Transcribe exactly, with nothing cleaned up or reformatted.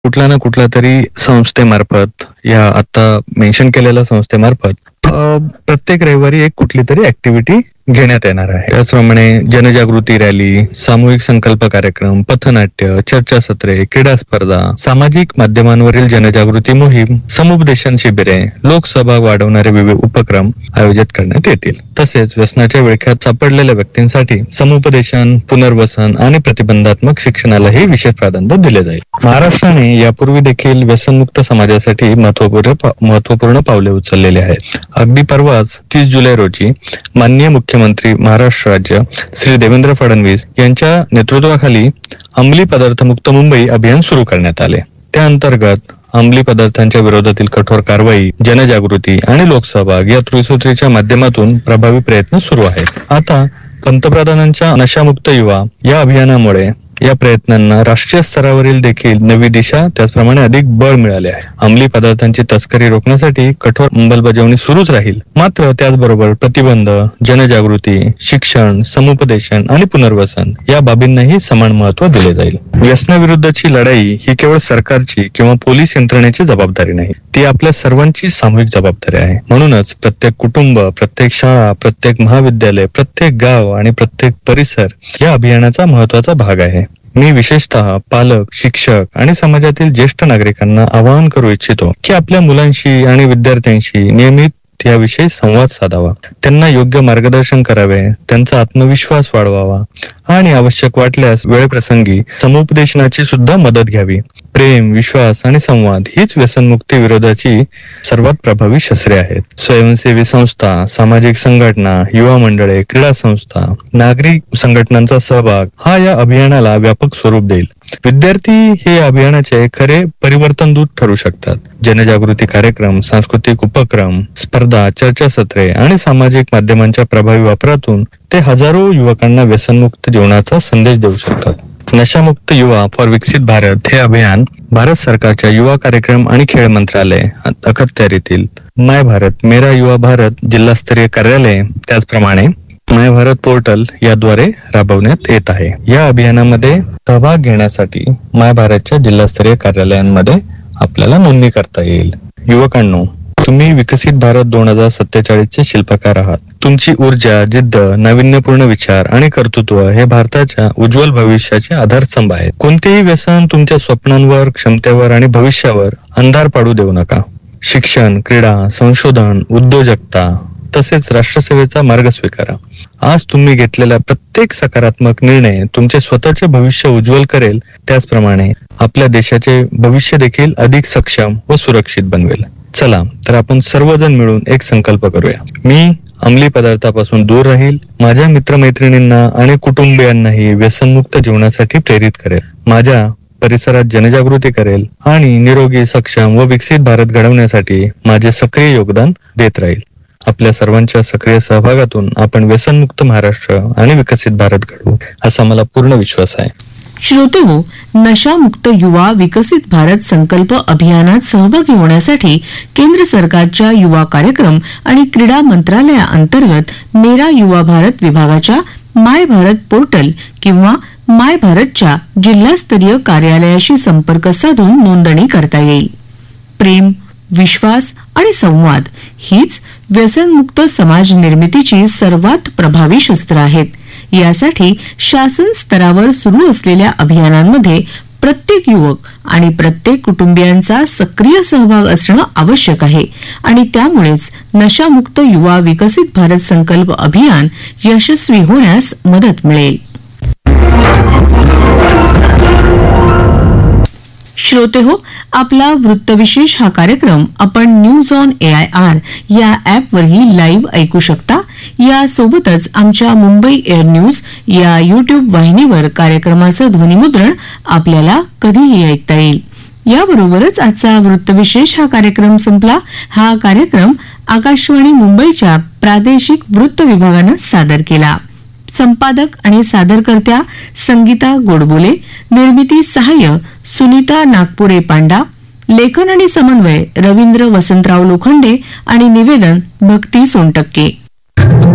कुठल्या ना कुठल्या तरी संस्थेमार्फत या आता मेन्शन केलेल्या संस्थेमार्फत अ, प्रत्येक रविवारी एक कुठली तरी ऍक्टिव्हिटी घेण्यात येणार आहे. त्याचप्रमाणे जनजागृती रॅली, सामूहिक संकल्प कार्यक्रम, पथनाट्य, चर्चासत्रे, क्रीडा स्पर्धा, सामाजिक माध्यमांवरील जनजागृती मोहीम, समुपदेशन शिबिरे, लोकसहभाग वाढवणारे विविध उपक्रम आयोजित करण्यात येतील. तसेच व्यसनाच्या विळख्यात सापडलेल्या व्यक्तींसाठी समुपदेशन, पुनर्वसन आणि प्रतिबंधात्मक शिक्षणालाही विशेष प्राधान्य दिले जाईल. महाराष्ट्राने यापूर्वी देखील व्यसनमुक्त समाजासाठी महत्वपूर्ण महत्वपूर्ण पावले उचललेली आहेत. अगदी परवाच तीस जुलै रोजी माननीय मुख्यमंत्री महाराष्ट्र राज्य श्री देवेंद्र फडणवीस यांच्या नेतृत्वाखाली अंमली पदार्थ मुक्त मुंबई अभियान सुरू करण्यात आले. त्या अंतर्गत अंमली पदार्थांच्या विरोधातील कठोर कारवाई, जनजागृती आणि लोकसहभाग या त्रिसूत्रीच्या माध्यमातून प्रभावी प्रयत्न सुरू आहेत. आता पंतप्रधानांच्या नशामुक्त युवा या अभियानामुळे या प्रयत्नांना राष्ट्रीय स्तरावरील देखील नवी दिशा, त्याचप्रमाणे अधिक बळ मिळाले आहे. अंमली पदार्थांची तस्करी रोखण्यासाठी कठोर अंमलबजावणी सुरूच राहील. मात्र त्याचबरोबर प्रतिबंध, जनजागृती, शिक्षण, समुपदेशन आणि पुनर्वसन या बाबींनाही समान महत्व दिले जाईल. व्यसनाविरुद्धची लढाई ही केवळ सरकारची किंवा पोलीस यंत्रणेची जबाबदारी नाही, ती आपल्या सर्वांची सामूहिक जबाबदारी आहे. म्हणूनच प्रत्येक कुटुंब, प्रत्येक शाळा, प्रत्येक महाविद्यालय, प्रत्येक गाव आणि प्रत्येक परिसर या अभियानाचा महत्वाचा भाग आहे. मी विशेषतः पालक, शिक्षक आणि समाजातील ज्येष्ठ नागरिकांना आवाहन करू इच्छितो की आपल्या मुलांशी आणि विद्यार्थ्यांशी नियमित याविषयी संवाद साधावा, त्यांना योग्य मार्गदर्शन करावे, त्यांचा आत्मविश्वास वाढवावा आणि आवश्यक वाटल्यास वेळप्रसंगी समुपदेशनाची सुद्धा मदत घ्यावी. प्रेम, विश्वास आणि संवाद हीच व्यसनमुक्ती विरोधाची सर्वात प्रभावी शस्त्रे आहेत. स्वयंसेवी संस्था, सामाजिक संघटना, युवा मंडळे, क्रीडा संस्था, नागरी संघटनांचा सहभाग हा या अभियानाला व्यापक स्वरूप देईल. विद्यार्थी हे अभियानाचे खरे परिवर्तन दूत ठरू शकतात. जनजागृती कार्यक्रम, सांस्कृतिक उपक्रम, स्पर्धा, चर्चासत्रे आणि सामाजिक माध्यमांच्या प्रभावी वापरातून ते हजारो युवकांना व्यसनमुक्त जीवनाचा संदेश देऊ शकतात. नशामुक्त युवा फॉर विकसित भारत हे अभियान भारत सरकारच्या युवा कार्यक्रम आणि खेळ मंत्रालय अखत्यारीतील माय भारत, मेरा युवा भारत जिल्हास्तरीय कार्यालय, त्याचप्रमाणे माय भारत पोर्टल याद्वारे राबवण्यात येत आहे. या अभियानामध्ये सहभाग घेण्यासाठी माय भारतच्या जिल्हास्तरीय कार्यालयांमध्ये आपल्याला नोंदणी करता येईल. युवकांनो, तुम्ही विकसित भारत दोन हजार सत्तेचाळीस चे शिल्पकार आहात. तुमची ऊर्जा, जिद्द, नाविन्यपूर्ण विचार आणि कर्तृत्व हे भारताच्या उज्ज्वल भविष्याचे आधारस्तंभ आहेत. कोणतेही व्यसन तुमच्या स्वप्नांवर, क्षमतेवर आणि भविष्यावर अंधार पाडू देऊ नका. शिक्षण, क्रीडा, संशोधन, उद्योजकता तसेच राष्ट्रसेवेचा मार्ग स्वीकारा. आज तुम्ही घेतलेला प्रत्येक सकारात्मक निर्णय तुमचे स्वतःचे भविष्य उज्ज्वल करेल, त्याचप्रमाणे आपल्या देशाचे भविष्य देखील अधिक सक्षम व सुरक्षित बनवेल. चला तर आपण सर्वजण मिळून एक संकल्प करूया. मी अंमली पदार्थापासून दूर राहील, माझ्या मित्रमैत्रिणींना आणि कुटुंबियांनाही व्यसनमुक्त जीवनासाठी प्रेरित करेल, माझ्या परिसरात जनजागृती करेल आणि निरोगी, सक्षम व विकसित भारत घडवण्यासाठी माझे सक्रिय योगदान देत राहील. आपल्या सर्वांच्या सक्रिय सहभागातून आपण व्यसनमुक्त महाराष्ट्र आणि विकसित भारत घडवू असा मला पूर्ण विश्वास आहे. श्रोतेहो, नशामुक्त युवा विकसित भारत संकल्प अभियानात सहभागी होण्यासाठी केंद्र सरकारच्या युवा कार्यक्रम आणि क्रीडा मंत्रालयाअंतर्गत मेरा युवा भारत विभागाच्या माय भारत पोर्टल किंवा माय भारतच्या जिल्हास्तरीय कार्यालयाशी संपर्क साधून नोंदणी करता येईल. प्रेम, विश्वास आणि संवाद हीच व्यसनमुक्त समाज निर्मितीची सर्वात प्रभावी शस्त्र आहेत. यासाठी शासन स्तरावर सुरू असलेल्या अभियानांमध्ये प्रत्येक युवक आणि प्रत्येक कुटुंबियांचा सक्रिय सहभाग असणं आवश्यक आहे आणि त्यामुळेच नशामुक्त युवा विकसित भारत संकल्प अभियान यशस्वी होण्यास मदत मिळेल. श्रोतेहो, आपला वृत्तविशेष हा कार्यक्रम आपण news on A I R या ॲपवरही लाईव्ह ऐकू शकता. यासोबतच आमच्या मुंबई एअर न्यूज या युट्यूब वाहिनीवर कार्यक्रमाचं ध्वनिमुद्रण आपल्याला कधीही ऐकता येईल. याबरोबरच आजचा वृत्तविशेष हा कार्यक्रम संपला. हा कार्यक्रम आकाशवाणी मुंबईच्या प्रादेशिक वृत्त विभागानं सादर केला. संपादक आणि सादरकर्त्या संगीता गोडबोले, निर्मिती सहाय्य सुनीता नागपुरे पांडा, लेखन आणि समन्वय रवींद्र वसंतराव लोखंडे आणि निवेदन भक्ती सोनटक्के.